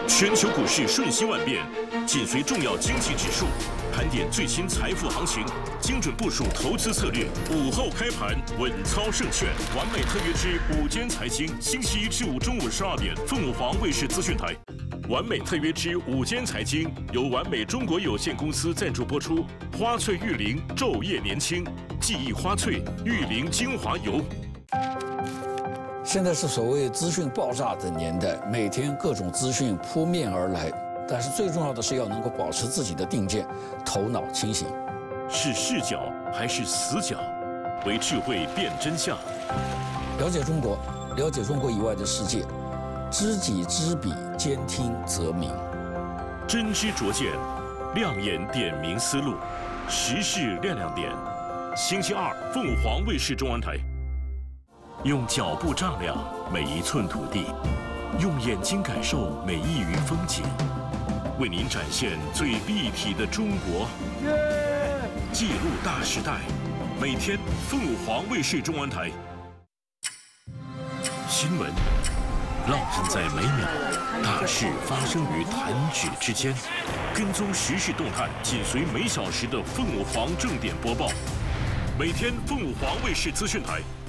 全球股市瞬息万变，紧随重要经济指数，盘点最新财富行情，精准部署投资策略。午后开盘，稳操胜券。完美特约之午间财经，星期一至五中午12点，凤凰卫视资讯台。完美特约之午间财经由完美中国有限公司赞助播出。花萃玉灵昼夜年轻，记忆花萃玉灵精华油。 现在是所谓资讯爆炸的年代，每天各种资讯扑面而来，但是最重要的是要能够保持自己的定见，头脑清醒。 是视角还是死角？为智慧辨真相。 了解中国，了解中国以外的世界，知己知彼，兼听则明。 真知灼见，亮眼点明思路，时事亮亮点。星期二，凤凰卫视中文台。用脚步丈量每一寸土地，用眼睛感受每一隅风景，为您展现最立体的中国，记录大时代。每天凤凰卫视中文台。新闻烙印在每秒，大事发生于弹指之间。跟踪时事动态，紧随每小时的凤凰正点播报。每天凤凰卫视资讯台。